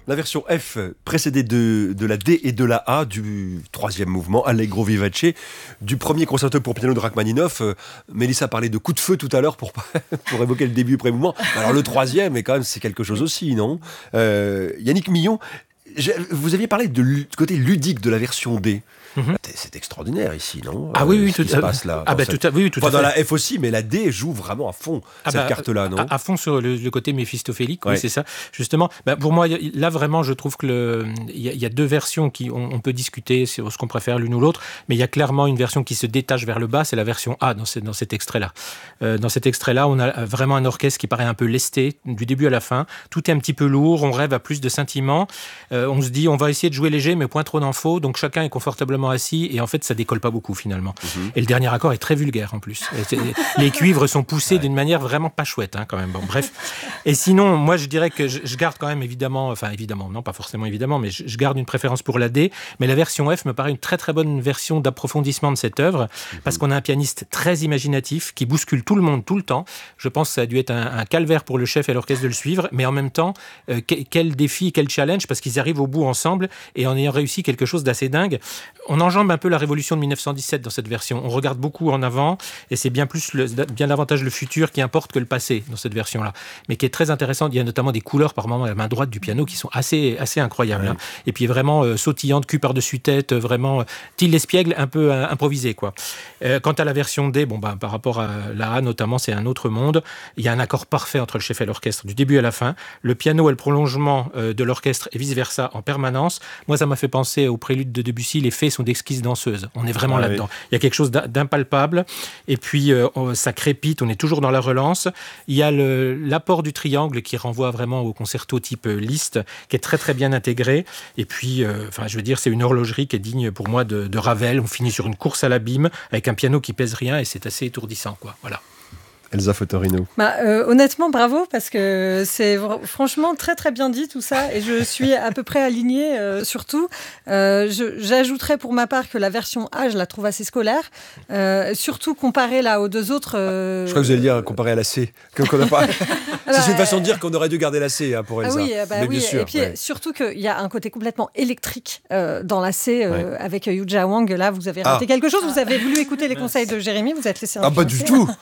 La version F précédée de la D et de la A du troisième mouvement, Allegro vivace, du premier concerto pour piano de Rachmaninoff. Mélissa parlait de coup de feu tout à l'heure pour évoquer le début du premier mouvement. Alors le troisième, quand même, c'est quelque chose aussi, non Yannick Millon, vous aviez parlé du côté ludique de la version D. C'est extraordinaire ici, non Oui, tout à fait. Dans la F aussi, mais la D joue vraiment à fond cette carte-là, non à fond sur le côté méphistophélique, oui, c'est ça. Justement, pour moi, là vraiment, je trouve que il y a deux versions qui on peut discuter sur ce qu'on préfère l'une ou l'autre, mais il y a clairement une version qui se détache vers le bas, c'est la version A dans cet extrait-là. Dans cet extrait-là, on a vraiment un orchestre qui paraît un peu lesté du début à la fin. Tout est un petit peu lourd, on rêve à plus de scintillement. On se dit, on va essayer de jouer léger, mais point trop d'infos, donc chacun est confortablement assis et en fait ça décolle pas beaucoup finalement. Et le dernier accord est très vulgaire en plus. Les cuivres sont poussés d'une manière vraiment pas chouette quand même. Bon, bref. Et sinon, moi je dirais que je garde quand même évidemment, non pas forcément évidemment, mais je garde une préférence pour la D, mais la version F me paraît une très très bonne version d'approfondissement de cette œuvre parce qu'on a un pianiste très imaginatif qui bouscule tout le monde tout le temps. Je pense que ça a dû être un calvaire pour le chef et l'orchestre de le suivre, mais en même temps quel défi, quel challenge parce qu'ils arrivent au bout ensemble et en ayant réussi quelque chose d'assez dingue. On enjambe un peu la révolution de 1917 dans cette version. On regarde beaucoup en avant et c'est bien davantage le futur qui importe que le passé dans cette version-là. Mais qui est très intéressante. Il y a notamment des couleurs par moment à la main droite du piano qui sont assez incroyables. Ouais. Et puis vraiment sautillantes, cul par-dessus tête, vraiment Till l'espiègle un peu improvisé, quoi. Quant à la version D, par rapport à la A notamment, c'est un autre monde. Il y a un accord parfait entre le chef et l'orchestre du début à la fin. Le piano est le prolongement de l'orchestre et vice-versa en permanence. Moi, ça m'a fait penser au prélude de Debussy. Les fées sont d'exquises danseuses. On est vraiment là-dedans. Oui. Il y a quelque chose d'impalpable. Et puis, ça crépite. On est toujours dans la relance. Il y a l'apport du triangle qui renvoie vraiment au concerto type Liszt, qui est très, très bien intégré. Et puis, c'est une horlogerie qui est digne pour moi de Ravel. On finit sur une course à l'abîme avec un piano qui pèse rien et c'est assez étourdissant, quoi. Voilà. Elsa Fotorino. Honnêtement, bravo, parce que c'est franchement très très bien dit tout ça, et je suis à peu près alignée surtout. J'ajouterais pour ma part que la version A, je la trouve assez scolaire, surtout comparée là aux deux autres. Je crois que vous allez dire comparée à la C, qu'on n'a pas. C'est une façon de dire qu'on aurait dû garder la C pour Elsa. Mais bien sûr, et puis surtout qu'il y a un côté complètement électrique dans la C avec Yuja Wang. Là, vous avez raté quelque chose. Vous avez voulu écouter les conseils de Jérémy, vous êtes laissé influencer. Pas du tout.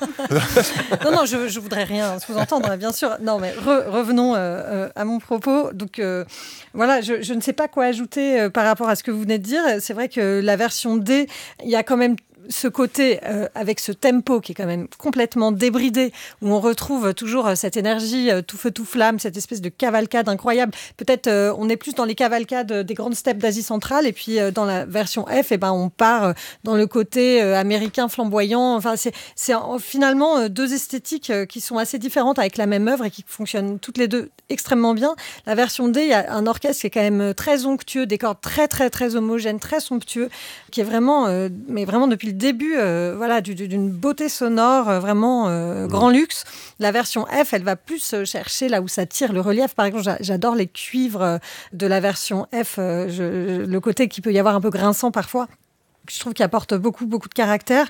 Non, je voudrais rien sous-entendre, bien sûr. Non, mais revenons à mon propos. Donc, voilà, je ne sais pas quoi ajouter par rapport à ce que vous venez de dire. C'est vrai que la version D, il y a quand même ce côté avec ce tempo qui est quand même complètement débridé, où on retrouve toujours cette énergie tout feu tout flamme, cette espèce de cavalcade incroyable. Peut-être on est plus dans les cavalcades des grandes steppes d'Asie centrale, et puis dans la version F, on part dans le côté américain flamboyant. Enfin, c'est finalement deux esthétiques qui sont assez différentes avec la même œuvre et qui fonctionnent toutes les deux extrêmement bien. La version D, il y a un orchestre qui est quand même très onctueux, des cordes très très très homogènes, très somptueux, qui est vraiment, mais vraiment depuis le début, d'une beauté sonore, vraiment grand luxe. La version F, elle va plus chercher là où ça tire le relief. Par exemple, j'adore les cuivres de la version F, le côté qui peut y avoir un peu grinçant parfois. Je trouve qu'il apporte beaucoup, beaucoup de caractère.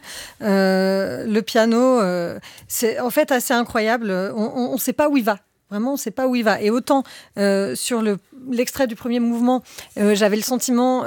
Le piano, c'est en fait assez incroyable. On ne sait pas où il va. Vraiment, on ne sait pas où il va. Et autant sur l'extrait du premier mouvement, j'avais le sentiment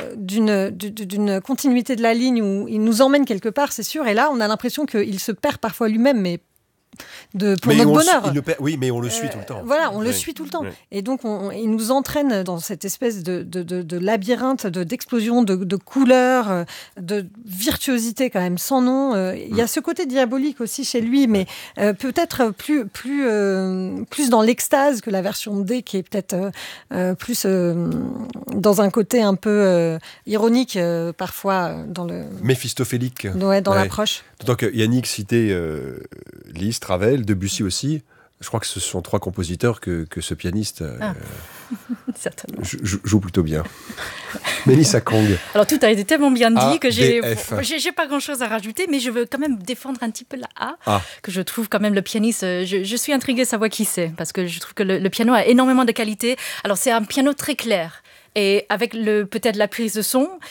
d'une continuité de la ligne où il nous emmène quelque part, c'est sûr. Et là, on a l'impression qu'il se perd parfois lui-même, mais pour notre bonheur. Mais on le suit tout le temps. Voilà, on le suit tout le temps. Et donc, il nous entraîne dans cette espèce de labyrinthe, d'explosion, de couleurs, de virtuosité quand même sans nom. Il y a ce côté diabolique aussi chez lui, mais peut-être plus dans l'extase que la version D, qui est peut-être plus dans un côté un peu ironique, parfois dans le... Méphistophélique. Dans l'approche. D'autant que Yannick citait Liszt, Ravel, Debussy aussi. Je crois que ce sont trois compositeurs que ce pianiste joue plutôt bien. Mélissa Kong. Alors tout a été tellement bien dit que j'ai pas grand-chose à rajouter, mais je veux quand même défendre un petit peu la A, que je trouve quand même le pianiste. Je suis intriguée de savoir qui c'est, parce que je trouve que le piano a énormément de qualité. Alors c'est un piano très clair, et avec peut-être la prise de son,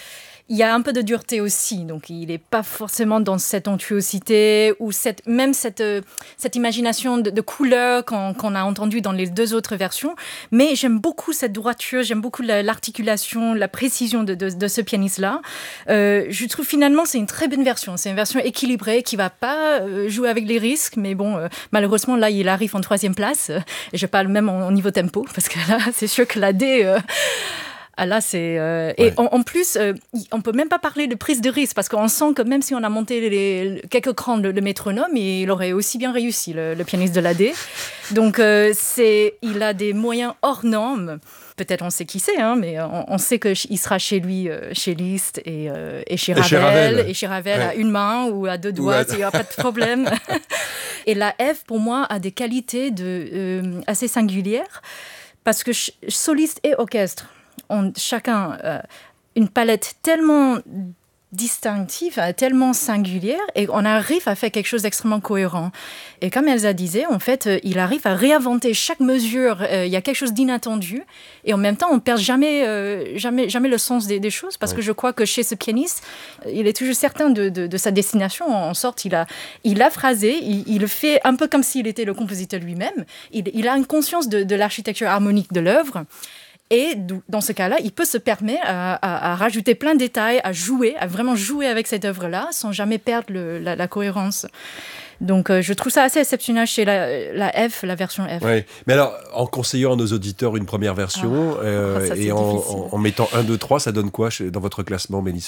il y a un peu de dureté aussi, donc il n'est pas forcément dans cette onctuosité ou cette imagination de couleurs qu'on a entendu dans les deux autres versions. Mais j'aime beaucoup cette droiture, j'aime beaucoup l'articulation, la précision de ce pianiste-là. Je trouve finalement c'est une très bonne version. C'est une version équilibrée qui ne va pas jouer avec les risques, mais bon, malheureusement là il arrive en 3e place. Et je parle même en niveau tempo, parce que là c'est sûr que la D... là, c'est et en plus, on peut même pas parler de prise de risque parce qu'on sent que même si on a monté quelques crans le métronome, il aurait aussi bien réussi le pianiste de la D. Donc il a des moyens hors normes. Peut-être on sait qui c'est, mais on sait qu'il sera chez lui, chez Liszt et chez Ravel. Et chez Ravel à une main ou à 2 doigts, il n'y a pas de problème. Et la F, pour moi, a des qualités assez singulières parce que soliste et orchestre ont chacun une palette tellement distinctive, tellement singulière, et on arrive à faire quelque chose d'extrêmement cohérent. Et comme Elsa disait, en fait, il arrive à réinventer chaque mesure. Il y a quelque chose d'inattendu, et en même temps, on ne perd jamais le sens des choses, parce que je crois que chez ce pianiste, il est toujours certain de sa destination. En sorte, il a phrasé, il le fait un peu comme s'il était le compositeur lui-même. Il a une conscience de l'architecture harmonique de l'œuvre. Et dans ce cas-là, il peut se permettre à rajouter plein de détails, à vraiment jouer avec cette œuvre-là, sans jamais perdre la cohérence. Donc, je trouve ça assez exceptionnel chez la F, la version F. Oui, mais alors, en conseillant à nos auditeurs une première version, et en mettant 1, 2, 3, ça donne quoi dans votre classement, Mélissa ?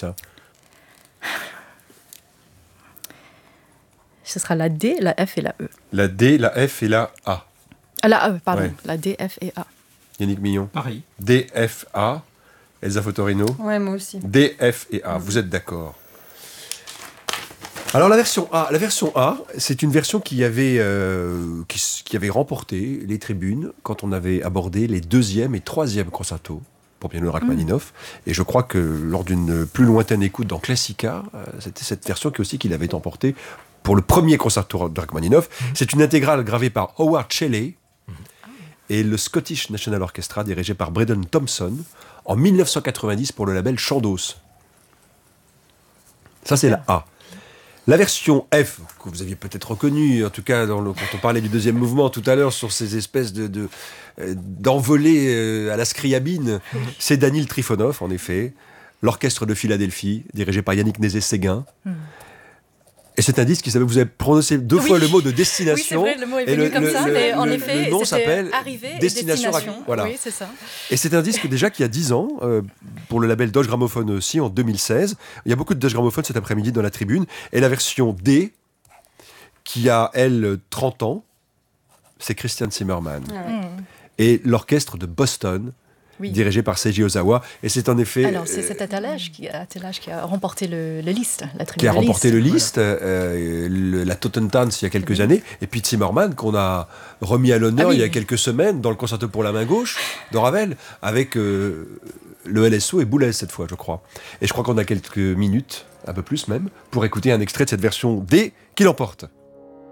Ce sera la D, la F et la E. La D, la F et la A. La E, pardon. Ouais. La D, F et A. Yannick Millon. Pareil. D, F, A. Elsa Fotorino. Ouais, moi aussi. D, F et A. Vous êtes d'accord? Alors la version A, c'est une version qui avait remporté les tribunes quand on avait abordé les 2e et 3e concertos pour piano de Rachmaninov. Et je crois que lors d'une plus lointaine écoute dans Classica, c'était cette version qu'il avait emportée pour le premier concerto de Rachmaninov. C'est une intégrale gravée par Howard Shelley et le Scottish National Orchestra dirigé par Braden Thompson en 1990 pour le label Chandos. Ça, c'est la A. La version F, que vous aviez peut-être reconnue, en tout cas quand on parlait du 2e mouvement tout à l'heure, sur ces espèces d'envolées à la Scriabine, c'est Danil Trifonov, en effet, l'orchestre de Philadelphie, dirigé par Yannick Nézet-Séguin. Et c'est un disque qui vous avez prononcé 2 fois le mot de destination. Oui, c'est vrai, le mot est venu comme ça, mais en effet, le nom s'appelle Arrivée et Destination. Voilà. Oui, c'est ça. Et c'est un disque déjà qui a 10 ans, pour le label Deutsche Grammophon aussi, en 2016. Il y a beaucoup de Deutsche Grammophon cet après-midi dans la tribune. Et la version D, qui a, elle, 30 ans, c'est Christian Zimmermann. Et l'orchestre de Boston, dirigé par Seiji Ozawa. Et c'est en effet... Alors, c'est cet attelage qui a remporté le Liszt, la tribune. Qui a remporté le Liszt, la Totentanz il y a quelques années, et puis Zimmermann qu'on a remis à l'honneur il y a quelques semaines dans le concerto pour la main gauche de Ravel, avec le LSO et Boulez cette fois, je crois. Et je crois qu'on a quelques minutes, un peu plus même, pour écouter un extrait de cette version D qui l'emporte.